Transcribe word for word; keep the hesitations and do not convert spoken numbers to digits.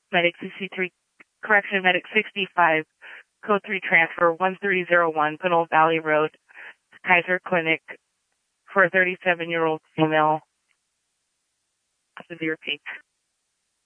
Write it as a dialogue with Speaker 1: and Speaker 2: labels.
Speaker 1: Medic sixty-three, correction, Medic sixty-five, Code three transfer one three zero one, Pinole Valley Road, Kaiser Clinic, for a thirty-seven-year-old female. Severe pain.